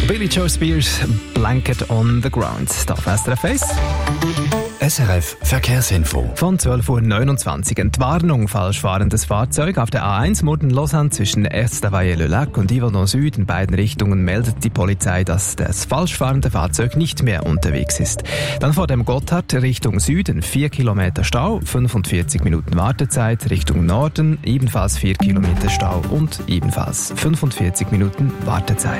Billy Joe Spears, Blanket on the Ground. Da auf SRF 1. SRF Verkehrsinfo. Von 12.29 Uhr. Entwarnung, falsch fahrendes Fahrzeug auf der A1 Murten-Lausanne zwischen Estavayer-le-Lac und Yverdon Süd. In beiden Richtungen meldet die Polizei, dass das falsch fahrende Fahrzeug nicht mehr unterwegs ist. Dann vor dem Gotthard Richtung Süden 4 Kilometer Stau, 45 Minuten Wartezeit. Richtung Norden ebenfalls 4 Kilometer Stau und ebenfalls 45 Minuten Wartezeit.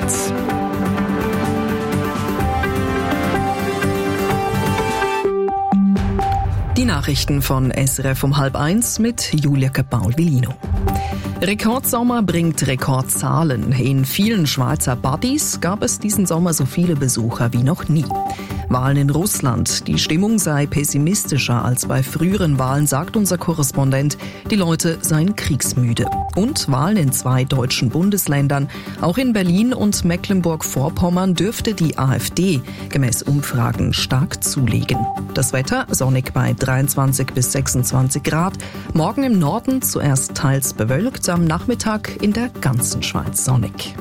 Die Nachrichten von SRF um 12:30 mit Julia Paul-Villino. Rekordsommer bringt Rekordzahlen. In vielen Schweizer Buddies gab es diesen Sommer so viele Besucher wie noch nie. Wahlen in Russland. Die Stimmung sei pessimistischer als bei früheren Wahlen, sagt unser Korrespondent. Die Leute seien kriegsmüde. Und Wahlen in 2 deutschen Bundesländern. Auch in Berlin und Mecklenburg-Vorpommern dürfte die AfD gemäß Umfragen stark zulegen. Das Wetter sonnig bei 23 bis 26 Grad. Morgen im Norden zuerst teils bewölkt, am Nachmittag in der ganzen Schweiz sonnig.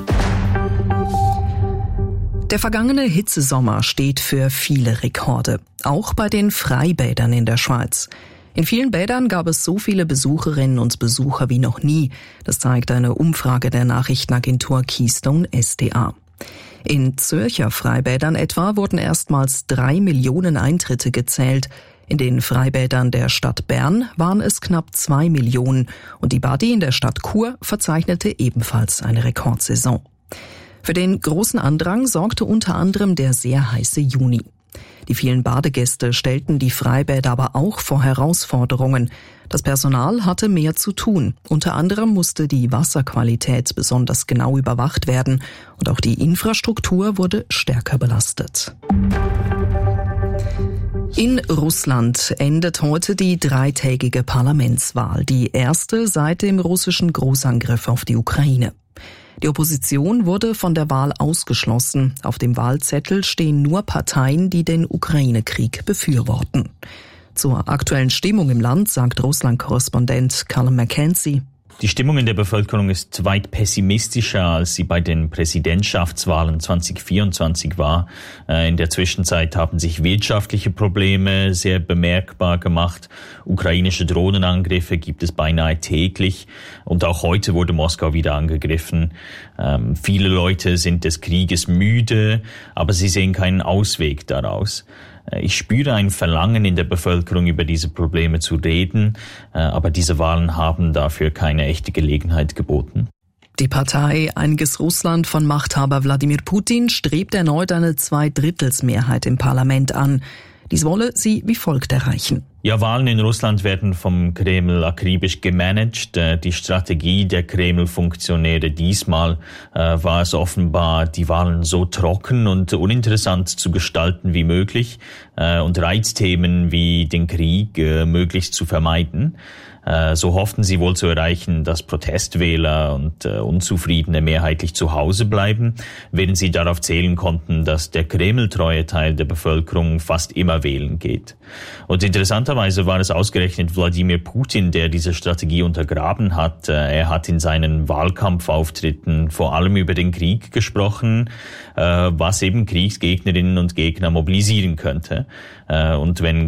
Der vergangene Hitzesommer steht für viele Rekorde, auch bei den Freibädern in der Schweiz. In vielen Bädern gab es so viele Besucherinnen und Besucher wie noch nie. Das zeigt eine Umfrage der Nachrichtenagentur Keystone SDA. In Zürcher Freibädern etwa wurden erstmals 3 Millionen Eintritte gezählt. In den Freibädern der Stadt Bern waren es knapp 2 Millionen und die Badi in der Stadt Chur verzeichnete ebenfalls eine Rekordsaison. Für den großen Andrang sorgte unter anderem der sehr heiße Juni. Die vielen Badegäste stellten die Freibäder aber auch vor Herausforderungen. Das Personal hatte mehr zu tun. Unter anderem musste die Wasserqualität besonders genau überwacht werden und auch die Infrastruktur wurde stärker belastet. In Russland endet heute die 3-tägige Parlamentswahl, die erste seit dem russischen Großangriff auf die Ukraine. Die Opposition wurde von der Wahl ausgeschlossen. Auf dem Wahlzettel stehen nur Parteien, die den Ukraine-Krieg befürworten. Zur aktuellen Stimmung im Land sagt Russland-Korrespondent Callum McKenzie: Die Stimmung in der Bevölkerung ist weit pessimistischer, als sie bei den Präsidentschaftswahlen 2024 war. In der Zwischenzeit haben sich wirtschaftliche Probleme sehr bemerkbar gemacht. Ukrainische Drohnenangriffe gibt es beinahe täglich. Und auch heute wurde Moskau wieder angegriffen. Viele Leute sind des Krieges müde, aber sie sehen keinen Ausweg daraus. Ich spüre ein Verlangen in der Bevölkerung, über diese Probleme zu reden, aber diese Wahlen haben dafür keine echte Gelegenheit geboten. Die Partei Einiges Russland von Machthaber Wladimir Putin strebt erneut eine 2/3 im Parlament an. Dies wolle sie wie folgt erreichen. Ja, Wahlen in Russland werden vom Kreml akribisch gemanagt. Die Strategie der Kreml-Funktionäre diesmal war es offenbar, die Wahlen so trocken und uninteressant zu gestalten wie möglich und Reizthemen wie den Krieg möglichst zu vermeiden. So hofften sie wohl zu erreichen, dass Protestwähler und Unzufriedene mehrheitlich zu Hause bleiben, während sie darauf zählen konnten, dass der Kreml-treue Teil der Bevölkerung fast immer wählen geht. Und interessanterweise war es ausgerechnet Wladimir Putin, der diese Strategie untergraben hat. Er hat in seinen Wahlkampfauftritten vor allem über den Krieg gesprochen, was eben Kriegsgegnerinnen und Gegner mobilisieren könnte. Und wenn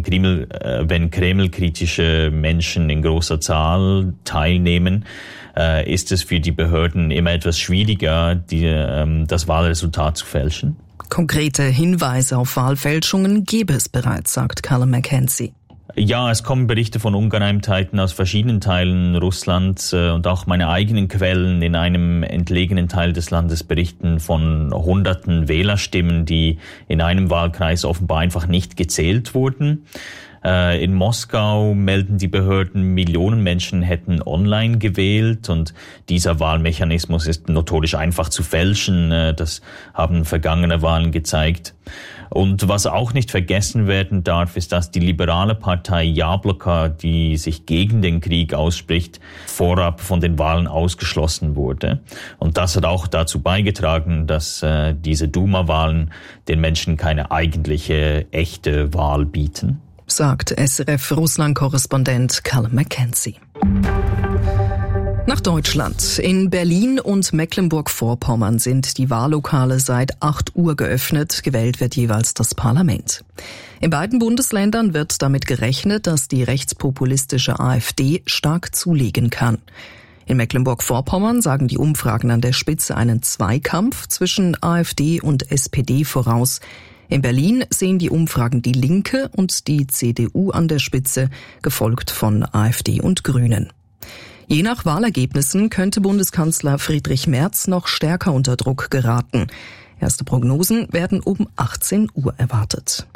Kreml-kritische Menschen in großer Zahl teilnehmen, ist es für die Behörden immer etwas schwieriger, das Wahlresultat zu fälschen. Konkrete Hinweise auf Wahlfälschungen gäbe es bereits, sagt Callum McKenzie. Ja, es kommen Berichte von Ungereimtheiten aus verschiedenen Teilen Russlands und auch meine eigenen Quellen in einem entlegenen Teil des Landes berichten von hunderten Wählerstimmen, die in einem Wahlkreis offenbar einfach nicht gezählt wurden. In Moskau melden die Behörden, Millionen Menschen hätten online gewählt und dieser Wahlmechanismus ist notorisch einfach zu fälschen. Das haben vergangene Wahlen gezeigt. Und was auch nicht vergessen werden darf, ist, dass die liberale Partei Jabloko, die sich gegen den Krieg ausspricht, vorab von den Wahlen ausgeschlossen wurde. Und das hat auch dazu beigetragen, dass diese Duma-Wahlen den Menschen keine eigentliche, echte Wahl bieten, sagt SRF-Russland-Korrespondent Callum McKenzie. Nach Nach Deutschland. In Berlin und Mecklenburg-Vorpommern sind die Wahllokale seit 8 Uhr geöffnet. Gewählt wird jeweils das Parlament. In beiden Bundesländern wird damit gerechnet, dass die rechtspopulistische AfD stark zulegen kann. In Mecklenburg-Vorpommern sagen die Umfragen an der Spitze einen Zweikampf zwischen AfD und SPD voraus. In Berlin sehen die Umfragen die Linke und die CDU an der Spitze, gefolgt von AfD und Grünen. Je nach Wahlergebnissen könnte Bundeskanzler Friedrich Merz noch stärker unter Druck geraten. Erste Prognosen werden um 18 Uhr erwartet.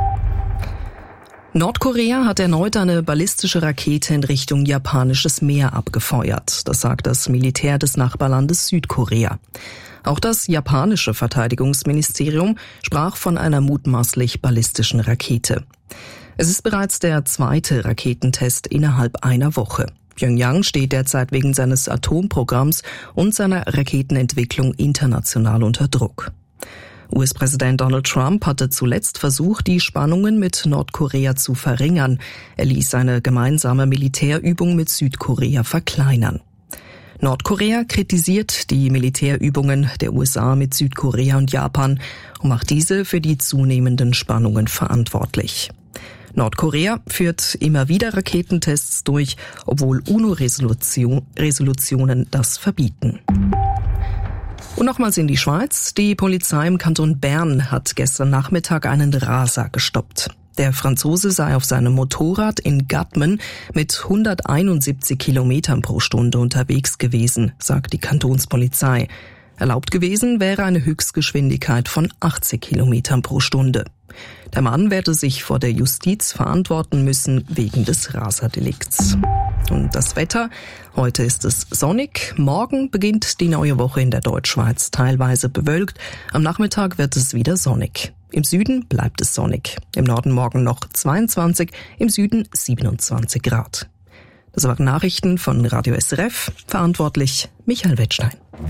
Nordkorea hat erneut eine ballistische Rakete in Richtung japanisches Meer abgefeuert. Das sagt das Militär des Nachbarlandes Südkorea. Auch das japanische Verteidigungsministerium sprach von einer mutmaßlich ballistischen Rakete. Es ist bereits der zweite Raketentest innerhalb einer Woche. Pyongyang steht derzeit wegen seines Atomprogramms und seiner Raketenentwicklung international unter Druck. US-Präsident Donald Trump hatte zuletzt versucht, die Spannungen mit Nordkorea zu verringern. Er ließ eine gemeinsame Militärübung mit Südkorea verkleinern. Nordkorea kritisiert die Militärübungen der USA mit Südkorea und Japan und macht diese für die zunehmenden Spannungen verantwortlich. Nordkorea führt immer wieder Raketentests durch, obwohl UNO-Resolutionen das verbieten. Und nochmals in die Schweiz. Die Polizei im Kanton Bern hat gestern Nachmittag einen Raser gestoppt. Der Franzose sei auf seinem Motorrad in Gadmen mit 171 Kilometern pro Stunde unterwegs gewesen, sagt die Kantonspolizei. Erlaubt gewesen wäre eine Höchstgeschwindigkeit von 80 Kilometern pro Stunde. Der Mann werde sich vor der Justiz verantworten müssen wegen des Raserdelikts. Und das Wetter? Heute ist es sonnig. Morgen beginnt die neue Woche in der Deutschschweiz. Teilweise bewölkt. Am Nachmittag wird es wieder sonnig. Im Süden bleibt es sonnig. Im Norden morgen noch 22, im Süden 27 Grad. Das waren Nachrichten von Radio SRF. Verantwortlich Michael Wettstein.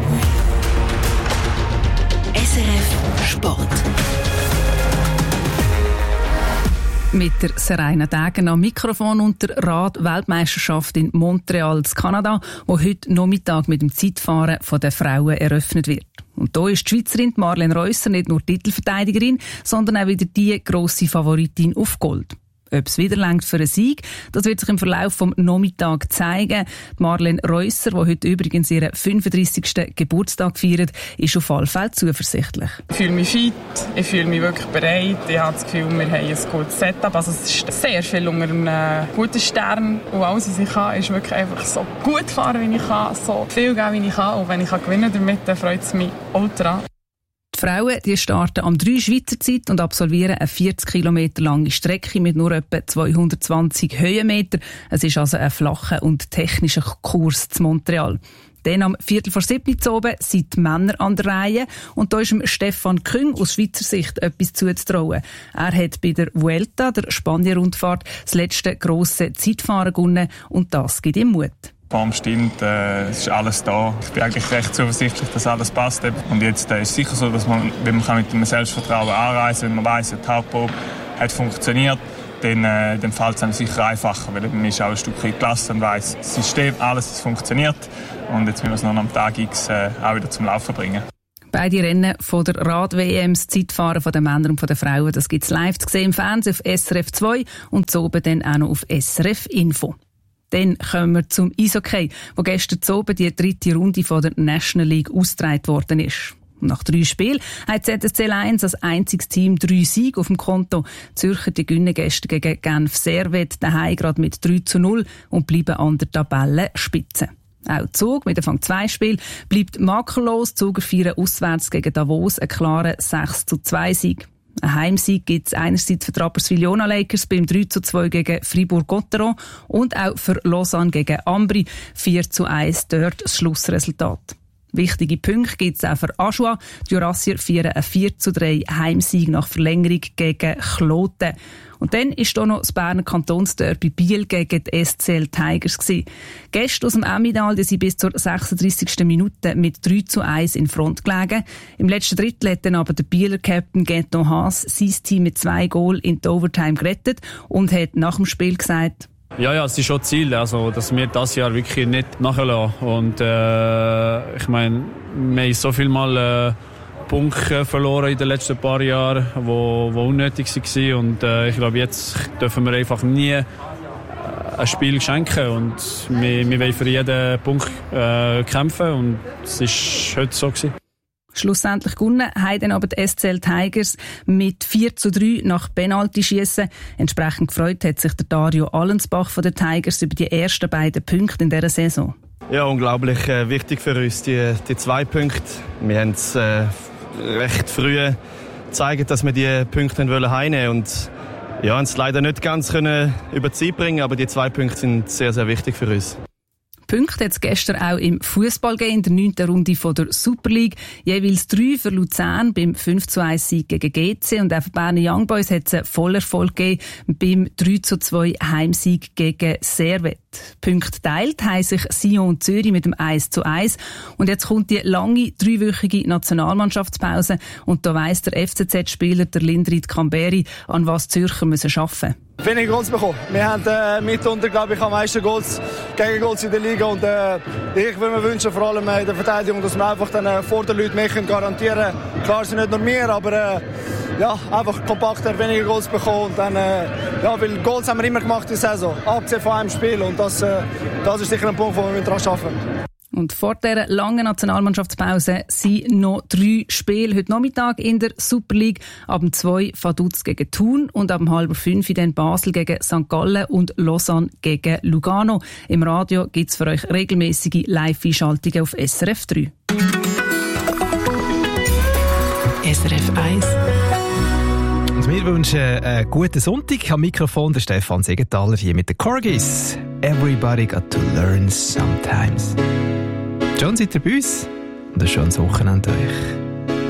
SRF Sport. Mit der Serena Degen am Mikrofon und der Rad-Weltmeisterschaft in Montreal, Kanada, wo heute Nachmittag mit dem Zeitfahren der Frauen eröffnet wird. Und da ist die Schweizerin Marlene Reusser nicht nur Titelverteidigerin, sondern auch wieder die grosse Favoritin auf Gold. Ob es wieder reicht für einen Sieg, das wird sich im Verlauf vom Nachmittag zeigen. Marlene Reusser, die heute übrigens ihren 35. Geburtstag feiert, ist auf alle Fälle zuversichtlich. Ich fühle mich fit, ich fühle mich wirklich bereit. Ich habe das Gefühl, wir haben ein gutes Setup. Also es ist sehr viel unter einem guten Stern. Und alles, was ich kann, ist wirklich einfach so gut fahren, wie ich kann, so viel geben, wie ich kann. Und wenn ich gewinnen damit, dann freut es mich ultra. Die Frauen die starten am 3 Schweizer Zeit und absolvieren eine 40 Kilometer lange Strecke mit nur etwa 220 Höhenmeter. Es ist also ein flacher und technischer Kurs zu Montreal. Dann am 6:45 oben sind die Männer an der Reihe. Und da ist dem Stefan Küng aus Schweizer Sicht etwas zuzutrauen. Er hat bei der Vuelta, der Spanien-Rundfahrt, das letzte grosse Zeitfahren gewonnen und das gibt ihm Mut. Die Form stimmt, es ist alles da. Ich bin eigentlich recht zuversichtlich, dass alles passt. Und jetzt ist es sicher so, dass man, wenn man mit dem Selbstvertrauen anreisen kann, wenn man weiss, die Hauptprobe hat funktioniert, dann fällt es einem sicher einfacher, weil man ist auch ein Stück gelassen und weiss, das System, alles funktioniert. Und jetzt müssen wir es noch am Tag X auch wieder zum Laufen bringen. Beide Rennen von der Rad-WM, das Zeitfahren von den Männern und von den Frauen, das gibt es live zu sehen im Fernsehen auf SRF 2 und so oben dann auch noch auf SRF Info. Dann kommen wir zum Eishockey, wo gestern oben die 3. Runde von der National League ausgetragen worden ist. Nach 3 Spielen hat ZSC Lions als einziges Team 3 Siege auf dem Konto. Die Zürcher die gewinnen gestern gegen Genf Servette daheim gerade mit 3:0 und bleiben an der Tabellenspitze. Auch Zug mit Anfang 2 Spiel bleibt makellos. Zuger feiern auswärts gegen Davos einen klaren 6:2 Sieg. Ein Heimsieg gibt es einerseits für die Rapperswil-Jona Lakers beim 3:2 gegen Fribourg-Gotteron und auch für Lausanne gegen Ambri 4:1 dort das Schlussresultat. Wichtige Punkte gibt es auch für Aschua. Die Jurassier feiern einen 4:3 Heimsieg nach Verlängerung gegen Kloten. Und dann war da noch das Berner Kantonsderby Biel gegen die SCL Tigers. Gäste aus dem Emmental, die sind bis zur 36. Minute mit 3:1 in Front gelegen. Im letzten Drittel hat dann aber der Bieler Captain Gaeton Haas sein Team mit 2 Goal in die Overtime gerettet und hat nach dem Spiel gesagt, Ja, es ist schon Ziel, also, dass wir das Jahr wirklich nicht nachlassen. Und ich meine, wir haben so viel Mal Punkte verloren in den letzten paar Jahren, wo unnötig waren. Und ich glaube, jetzt dürfen wir einfach nie ein Spiel schenken. Und wir wollen für jeden Punkt kämpfen. Und es war heute so gewesen. Schlussendlich gewonnen haben dann aber die SCL Tigers mit 4:3 nach Penaltyschiessen. Entsprechend gefreut hat sich der Dario Allensbach von den Tigers über die ersten beiden Punkte in dieser Saison. Ja, unglaublich wichtig für uns, die 2 Punkte. Wir haben es recht früh gezeigt, dass wir die Punkte heimnehmen wollen. Und ja, haben es leider nicht ganz über die Zeit bringen, aber die 2 Punkte sind sehr, sehr wichtig für uns. Punkte hat es gestern auch im Fußball gegeben, in der 9. Runde von der Super League. Jeweils 3 für Luzern beim 5:1 Sieg gegen GC und auch für Berner Young Boys hat es einen Vollerfolg gegeben beim 3:2 Heimsieg gegen Servette. Punkte teilt haben sich Sion und Zürich mit dem 1:1 und jetzt kommt die lange 3-wöchige Nationalmannschaftspause und da weiss der FCZ-Spieler der Lindrit Kamberi, an was die Zürcher müssen arbeiten. Wenig Goals bekommen. Wir haben mitunter, glaube ich, am meisten Gegengoals in der Liga und ich würde mir wünschen, vor allem in der Verteidigung, dass wir einfach dann vor den Leuten mehr garantieren können. Klar sind nicht nur wir, aber einfach kompakter, weniger Goals bekommen und dann, weil Goals haben wir immer gemacht in der Saison, abgesehen von einem Spiel und das ist sicher ein Punkt, wo wir daran arbeiten. Und vor dieser langen Nationalmannschaftspause sind noch 3 Spiele heute Nachmittag in der Super League. Ab 2 Vaduz gegen Thun und ab 4:30 dann Basel gegen St. Gallen und Lausanne gegen Lugano. Im Radio gibt es für euch regelmäßige Live-Einschaltungen auf SRF 3. SRF 1. Und wir wünschen einen guten Sonntag. Am Mikrofon der Stefan Segenthaler hier mit den Corgis. Everybody got to learn sometimes. John, seid ihr bei uns? Und ein schönes Wochenende euch.